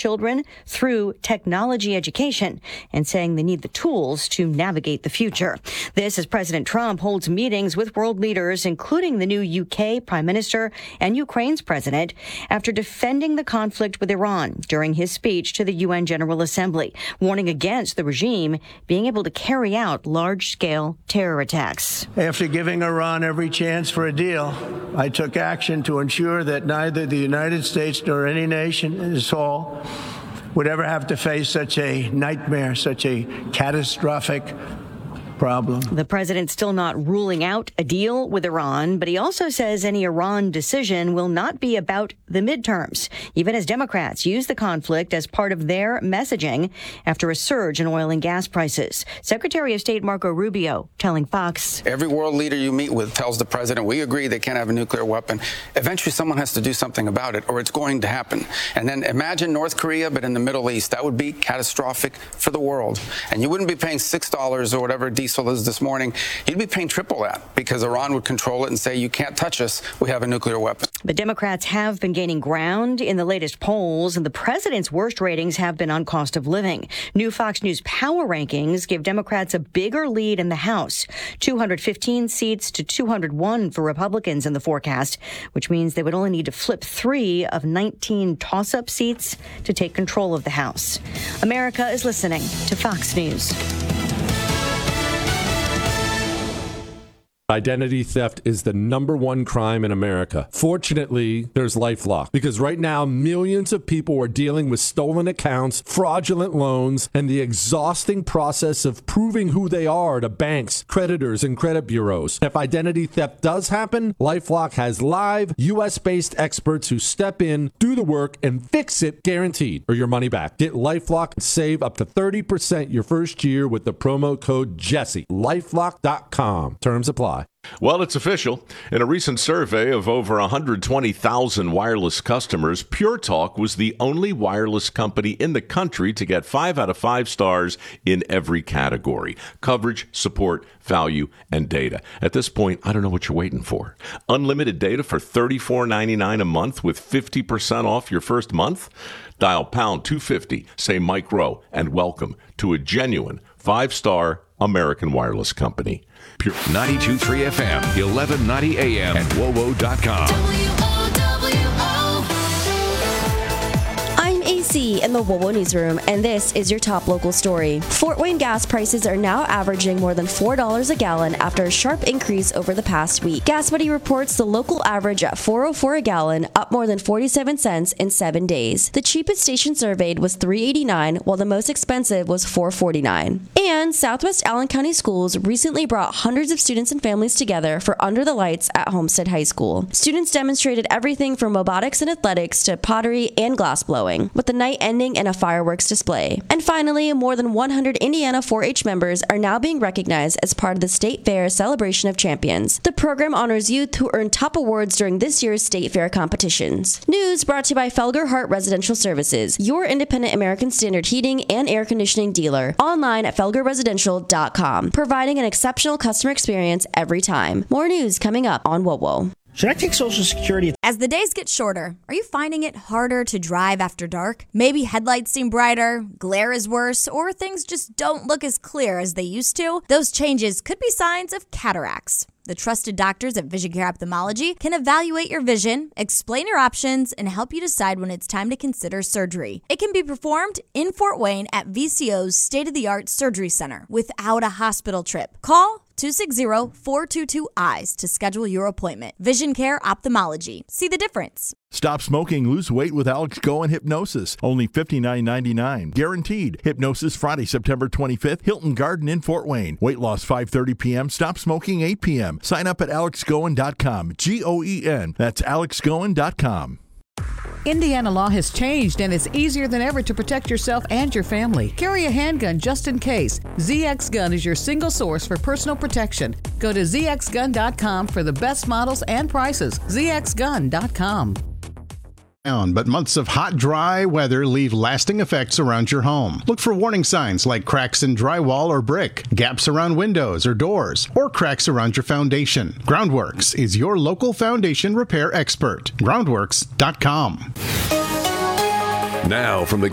children through technology education and saying they need the tools to navigate the future. This as President Trump holds meetings with world leaders, including the new UK Prime Minister and Ukraine's president, after defending the conflict with Iran during his speech to the UN General Assembly, warning against the regime being able to carry out large-scale terror attacks. After giving Iran every chance for a deal, I took action to ensure that neither the United States nor any nation in this hall would ever have to face such a nightmare, such a catastrophic problem. The president's still not ruling out a deal with Iran, but he also says any Iran decision will not be about the midterms, even as Democrats use the conflict as part of their messaging after a surge in oil and gas prices. Secretary of State Marco Rubio telling Fox, every world leader you meet with tells the president, we agree they can't have a nuclear weapon. Eventually, someone has to do something about it, or it's going to happen. And then imagine North Korea, but in the Middle East. That would be catastrophic for the world. And you wouldn't be paying $6 or whatever diesel is this morning. You'd be paying triple that because Iran would control it and say, you can't touch us. We have a nuclear weapon. But Democrats have been gaining ground in the latest polls, and the president's worst ratings have been on cost of living. New Fox News Power Rankings give Democrats a bigger lead in the House, 215 seats to 201 for Republicans in the forecast, which means they would only need to flip 3 of 19 toss-up seats to take control of the House. America is listening to Fox News. Identity theft is the #1 crime in America. Fortunately, there's LifeLock, because right now millions of people are dealing with stolen accounts, fraudulent loans, and the exhausting process of proving who they are to banks, creditors, and credit bureaus. If identity theft does happen, LifeLock has live US-based experts who step in, do the work, and fix it, guaranteed, or your money back. Get LifeLock and save up to 30% your first year with the promo code Jesse. LifeLock.com. Terms apply. Well, it's official. In a recent survey of over 120,000 wireless customers, Pure Talk was the only wireless company in the country to get 5 out of 5 stars in every category: coverage, support, value, and data. At this point, I don't know what you're waiting for. Unlimited data for $34.99 a month with 50% off your first month? Dial pound 250, say Mike Rowe, and welcome to a genuine 5-star American wireless company. 92.3 FM, 1190 AM, and WOWO.com. I'm AC in the WOWO Newsroom, and this is your top local story. Fort Wayne gas prices are now averaging more than $4 a gallon after a sharp increase over the past week. GasBuddy reports the local average at $4.04 a gallon, up more than 47 cents in 7 days. The cheapest station surveyed was $3.89, while the most expensive was $4.49. And Southwest Allen County Schools recently brought hundreds of students and families together for Under the Lights at Homestead High School. Students demonstrated everything from robotics and athletics to pottery and glass blowing, with the night ending in a fireworks display. And finally, more than 100 Indiana 4-H members are now being recognized as part of the State Fair Celebration of Champions. The program honors youth who earned top awards during this year's State Fair competitions. News brought to you by Felger Hart Residential Services, your independent American Standard heating and air conditioning dealer. Online at felgerresidential.com, providing an exceptional customer experience every time. More news coming up on WOWO. Should I take Social Security? As the days get shorter, are you finding it harder to drive after dark? Maybe headlights seem brighter, glare is worse, or things just don't look as clear as they used to? Those changes could be signs of cataracts. The trusted doctors at Vision Care Ophthalmology can evaluate your vision, explain your options, and help you decide when it's time to consider surgery. It can be performed in Fort Wayne at VCO's state-of-the-art surgery center without a hospital trip. Call 260-422-EYES to schedule your appointment. Vision Care Ophthalmology. See the difference. Stop smoking, lose weight with Alex Goen Hypnosis. Only $59.99. Guaranteed. Hypnosis Friday, September 25th, Hilton Garden in Fort Wayne. Weight loss 5:30 p.m. Stop smoking 8 p.m. Sign up at alexgoen.com. Goen. That's alexgoen.com. Indiana law has changed, and it's easier than ever to protect yourself and your family. Carry a handgun just in case. ZX Gun is your single source for personal protection. Go to zxgun.com for the best models and prices. zxgun.com. But months of hot, dry weather leave lasting effects around your home. Look for warning signs like cracks in drywall or brick, gaps around windows or doors, or cracks around your foundation. Groundworks is your local foundation repair expert. Groundworks.com. Now from the